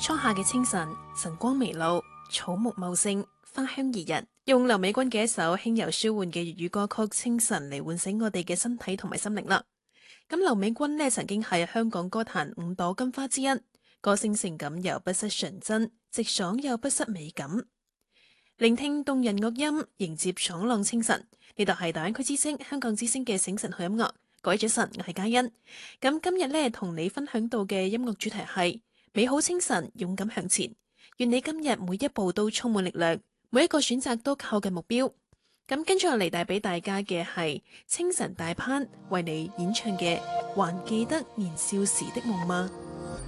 初夏嘅清晨，晨光微露，草木茂盛，花香怡人。用劉美君嘅一首輕柔舒緩嘅粵語歌曲《清晨》嚟喚醒我哋嘅身體同埋心靈啦。咁劉美君呢曾經係香港歌壇五朵金花之一，歌聲性感又不失純真，直爽又不失美感。聆聽動人樂音，迎接爽朗清晨。呢度係大灣區之聲、香港之聲嘅醒晨好音樂。各位早晨，我係嘉欣。咁今日呢，同你分享到嘅音樂主題係美好清晨，勇敢向前。願你今日每一步都充滿力量，每一個選擇都靠近目標。咁跟住落嚟帶俾大家嘅係清晨大攀為你演唱嘅《還記得年少時的夢嗎》。